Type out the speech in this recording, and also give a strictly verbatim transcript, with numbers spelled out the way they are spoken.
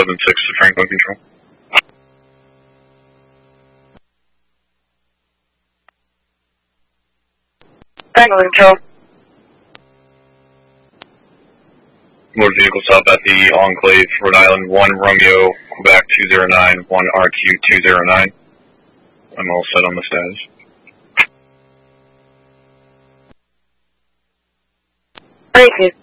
seven six to Franklin Control. Franklin Control. Motor vehicle stop at the Enclave, Rhode Island, one Romeo, Quebec two zero nine, one R Q two zero nine. I'm all set on the status. Thank you.